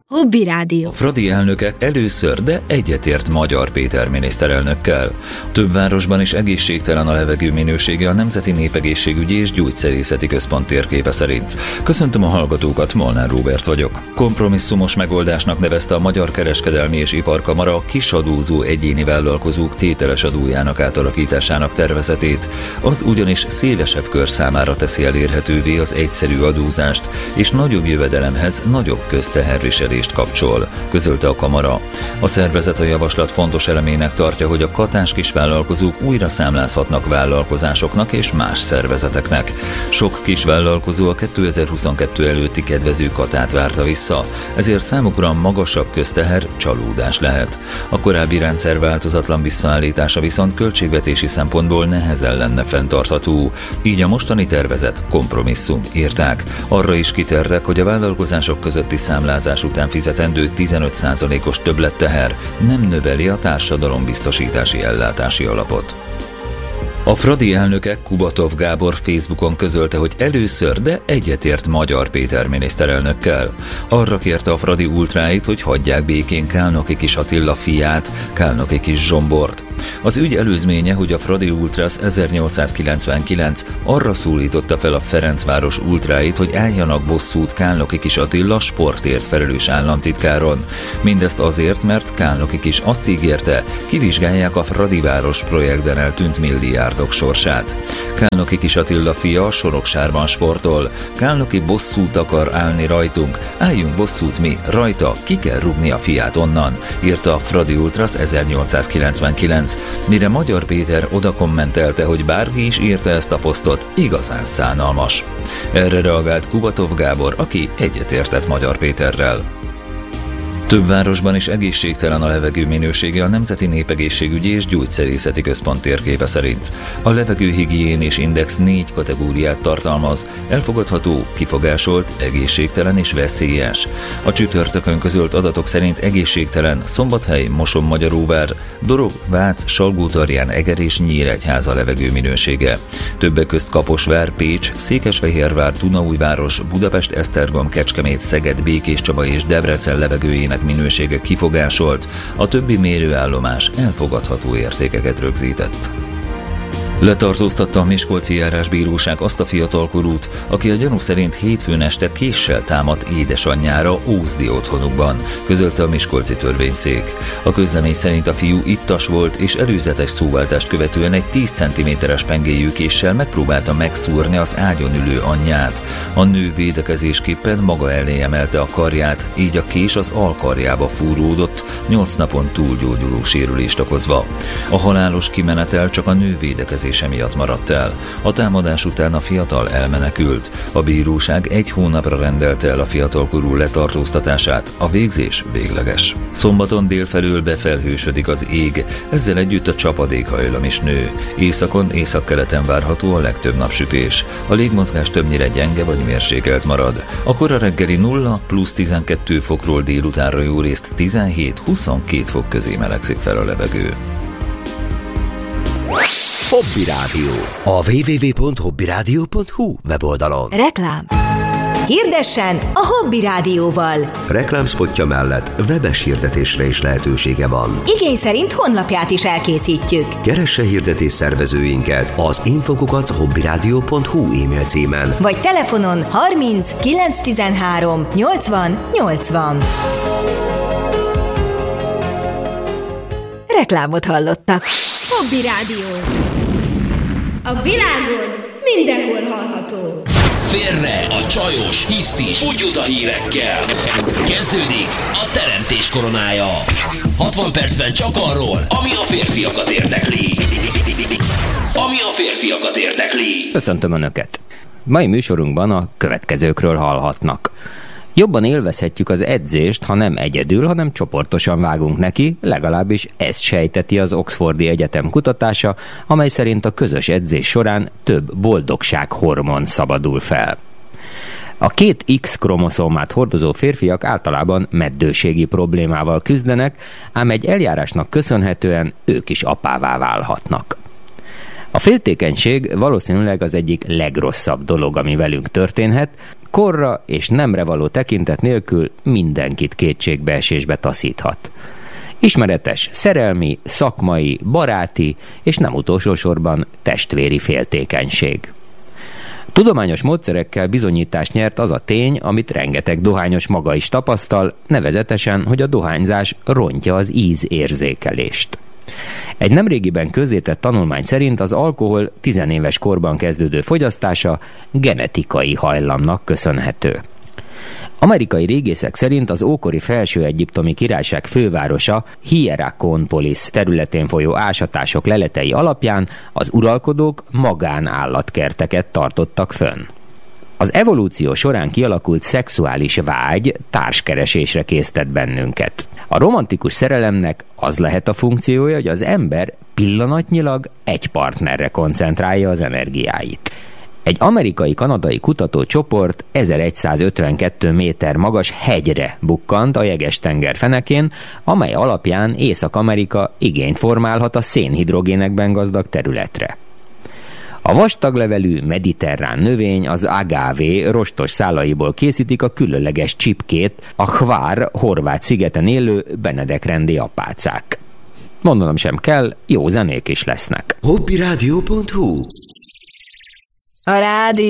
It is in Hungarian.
Hobby Rádió. A fradi elnöke először, de egyetért Magyar Péter miniszterelnökkel. Több városban is egészségtelen a levegő minősége a Nemzeti Népegészségügyi és Gyógyszerészeti Központ térképe szerint. Köszöntöm a hallgatókat, Molnár Róbert vagyok. Kompromisszumos megoldásnak nevezte a Magyar Kereskedelmi és Iparkamara a kisadózó egyéni vállalkozók tételes adójának átalakításának tervezetét. Az ugyanis szélesebb kör számára teszi elérhetővé az egyszerű adózást, és nagyobb jövedelemhez nagyobb közteherviselést kapcsol, közölte a kamara. A szervezet a javaslat fontos elemének tartja, hogy a katás kisvállalkozók újra számlázhatnak vállalkozásoknak és más szervezeteknek. Sok kisvállalkozó a 2022 előtti kedvező katát várta vissza, ezért számukra magasabb közteher csalódás lehet. A korábbi rendszer változatlan visszaállítása viszont költségvetési szempontból nehezen lenne fenntartható. Így a mostani tervezet kompromisszum, írták. Arra is kitértek, hogy a vállalkozások közötti számlázás után fizetendő 15%-os többletteher nem növeli a társadalombiztosítási ellátási alapot. A fradi elnöke Kubatov Gábor Facebookon közölte, hogy először, de egyetért Magyar Péter miniszterelnökkel. Arra kérte a fradi ultráit, hogy hagyják békén Kálnoki Kis Attila fiát, Kálnoki Kis Zsombort. Az ügy előzménye, hogy a Fradi Ultras 1899 arra szólította fel a Ferencváros ultráit, hogy álljanak bosszút Kálnoki Kis Attila sportért felelős államtitkáron. Mindezt azért, mert Kálnoki Kis azt ígérte, kivizsgálják a Fradiváros projektben eltűnt milliárdok sorsát. Kálnoki Kis Attila fia a Soroksárban sportol. Kálnoki bosszút akar állni rajtunk, álljunk bosszút mi, rajta, ki kell rúgni a fiát onnan, írta a Fradi Ultras 1899. Mire Magyar Péter oda kommentelte, hogy bárki is írta ezt a posztot, igazán szánalmas. Erre reagált Kubatov Gábor, aki egyetértett Magyar Péterrel. Több városban is egészségtelen a levegő minősége a Nemzeti Népegészségügyi és Gyógyszerészeti Központ térképe szerint. A levegőhigiénés index 4 kategóriát tartalmaz: elfogadható, kifogásolt, egészségtelen és veszélyes. A csütörtökön közölt adatok szerint egészségtelen Szombathely, Moson-Magyaróvár, Dorog, Vác, Salgótarján, Eger és Nyíregyháza levegő minősége. Többek közt Kaposvár, Pécs, Székesfehérvár, Dunaújváros, Budapest, Esztergom, Kecskemét, Szeged, Békéscsaba és Debrecen levegőjének minősége kifogásolt, a többi mérőállomás elfogadható értékeket rögzített. Letartóztatta a Miskolci Járásbíróság azt a fiatalkorút, aki a gyanú szerint hétfőn este késsel támadt édesanyjára ózdi otthonukban, közölte a miskolci törvényszék. A közlemény szerint a fiú ittas volt, és előzetes szóváltást követően egy 10 cm-es pengéjű késsel megpróbálta megszúrni az ágyon ülő anyját. A nő védekezésképpen maga elé emelte a karját, így a kés az alkarjába fúródott, 8 napon túlgyógyuló sérülést okozva. A halálos kimenetel csak a nő védekezése miatt maradt el. A támadás után a fiatal elmenekült. A bíróság 1 hónapra rendelte el a fiatalkorú letartóztatását. A végzés végleges. Szombaton délfelől befelhősödik az ég, ezzel együtt a csapadékhajlam is nő. Északon, északkeleten várható a legtöbb napsütés. A légmozgás többnyire gyenge vagy mérsékelt marad. A kora reggeli 0 plusz 12 fokról délutánra jó részt 17-22 fok közé melegszik fel a levegő. Hobby Rádió. A www.hobbyradio.hu weboldalon. Reklám. Hirdessen a Hobby Rádióval. Reklámspotja mellett webes hirdetésre is lehetősége van. Igény szerint honlapját is elkészítjük. Keresse hirdetés szervezőinket az info@hobbyradio.hu e-mail címen, vagy telefonon 30 913 80 80. Reklámot hallottak. Hobby Rádió. A világon mindenhol hallható. Félre a csajos, hisztis, úgyuta hírekkel. Kezdődik a teremtés koronája. 60 percben csak arról, ami a férfiakat érdekli. Köszöntöm Önöket! Mai műsorunkban a következőkről hallhatnak. Jobban élvezhetjük az edzést, ha nem egyedül, hanem csoportosan vágunk neki, legalábbis ezt sejteti az Oxfordi Egyetem kutatása, amely szerint a közös edzés során több boldogsághormon szabadul fel. A 2 X-kromoszómát hordozó férfiak általában meddőségi problémával küzdenek, ám egy eljárásnak köszönhetően ők is apává válhatnak. A féltékenység valószínűleg az egyik legrosszabb dolog, ami velünk történhet, korra és nemre való tekintet nélkül mindenkit kétségbeesésbe taszíthat. Ismeretes szerelmi, szakmai, baráti és nem utolsó sorban testvéri féltékenység. Tudományos módszerekkel bizonyítást nyert az a tény, amit rengeteg dohányos maga is tapasztal, nevezetesen, hogy a dohányzás rontja az ízérzékelést. Egy nemrégiben közzétett tanulmány szerint az alkohol 10 éves korban kezdődő fogyasztása genetikai hajlamnak köszönhető. Amerikai régészek szerint az ókori Felső-Egyiptomi Királyság fővárosa Hierakonpolis területén folyó ásatások leletei alapján az uralkodók magánállatkerteket tartottak fönn. Az evolúció során kialakult szexuális vágy társkeresésre késztet bennünket. A romantikus szerelemnek az lehet a funkciója, hogy az ember pillanatnyilag egy partnerre koncentrálja az energiáit. Egy amerikai-kanadai kutatócsoport 1152 méter magas hegyre bukkant a Jeges-tenger fenekén, amely alapján Észak-Amerika igényt formálhat a szénhidrogénekben gazdag területre. A vastaglevelű mediterrán növény, az agávé rostos szálaiból készítik a különleges csipkét a Hvár horvát szigeten élő benedekrendi apácák. Mondanom sem kell, jó zenék is lesznek. Hobbyradio.hu A rádió